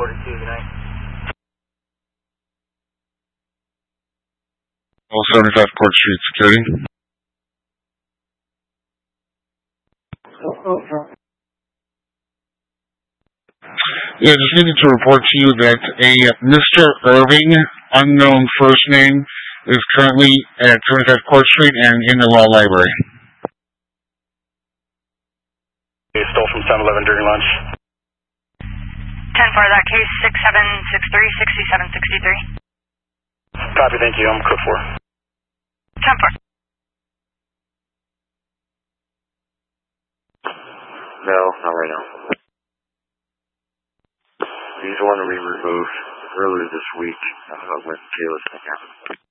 42, good night. All 75 Court Street Security. Yeah, just needed to report to you that a Mr. Irving, unknown first name, is currently at 25 Court Street and in the law library. He stole from 7-Eleven during lunch. 10 for that case, 6763, 6763. Copy, thank you. I'm cook for. 10 for. No, not right now. He's the one we removed earlier this week when Kayla's thing happened.